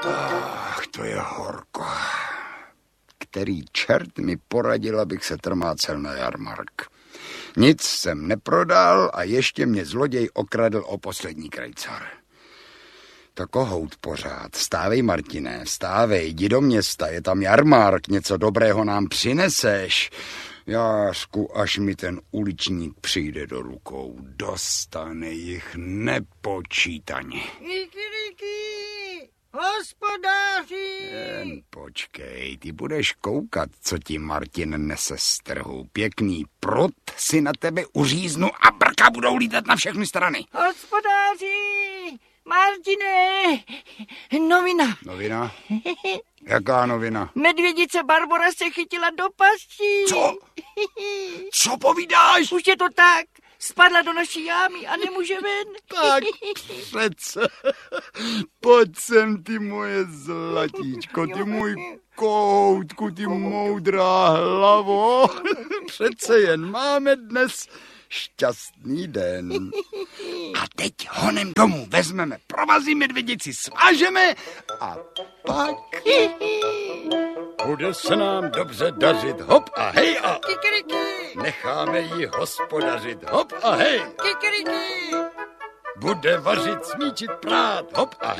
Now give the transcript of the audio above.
Ach, to je horko. Který čert mi poradil, abych se trmácel na jarmark. Nic jsem neprodal a ještě mě zloděj okradl o poslední krejcar. To kohout pořád. Vstávej, Martine, vstávej, jdi do města, je tam jarmark, něco dobrého nám přineseš. Jářku, až mi ten uličník přijde do rukou, dostane jich nepočítaně. Hospodáři! Jen počkej, ty budeš koukat, co ti Martin nese z trhu. Pěkný prut si na tebe uříznu a brka budou lítat na všechny strany. Hospodáři! Martine! Novina. Novina? Jaká novina? Medvědice Barbora se chytila do pasti. Co? Co povídáš? Už je to tak. Spadla do naší jámy a nemůže ven. Tak přece. Pojď sem, ty moje zlatíčko, ty můj koutku, ty moudrá hlavo. Přece jen máme dnes šťastný den. A teď honem domů vezmeme provazy, medvědici svážeme a pak bude se nám dobře dařit. Hop a hej a necháme ji hospodařit. Hop a hej. Bude vařit, smíčit, prát. Hop a hej.